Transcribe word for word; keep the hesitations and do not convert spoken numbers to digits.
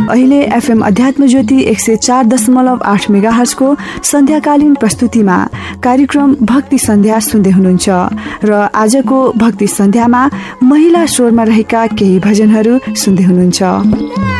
अहिले एफएम अध्यात्म ज्योति एक सय चार दशमलव आठ मेगाहर्जको सन्ध्याकालीन प्रस्तुतिमा कार्यक्रम भक्ति सन्ध्या सुन्दै हुनुहुन्छ र आजको भक्ति सन्ध्यामा महिला स्वरमा रहेका केही भजनहरू सुन्दै हुनुहुन्छ।